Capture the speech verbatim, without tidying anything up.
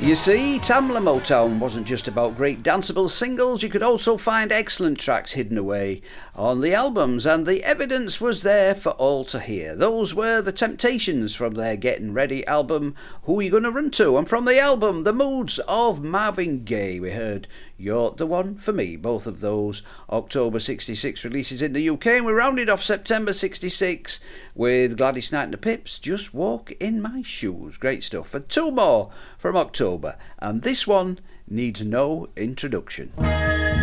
You see, Tamla Motown wasn't just about great danceable singles, you could also find excellent tracks hidden away on the albums, and the evidence was there for all to hear. Those were the Temptations from their Getting Ready album, Who You Gonna Run To? And from the album, The Moods of Marvin Gaye, we heard You're the One For Me. Both of those October sixty-six releases in the U K, and we rounded off September sixty-six with Gladys Knight and the Pips, Just Walk In My Shoes. Great stuff. And two more from October, and this one needs no introduction.